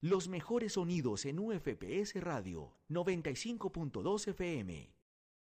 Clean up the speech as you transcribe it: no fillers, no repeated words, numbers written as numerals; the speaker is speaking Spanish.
Los mejores sonidos en UFPS Radio 95.2 FM.